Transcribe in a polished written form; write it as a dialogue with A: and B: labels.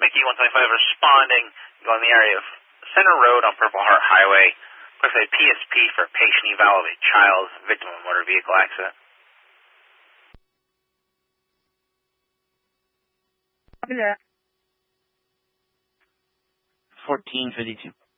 A: Yankee 125 responding. Go in the area of Center Road on Purple Heart Highway. Request a PSP for a patient eval of a child victim of a motor vehicle accident.
B: Copy that. 1452.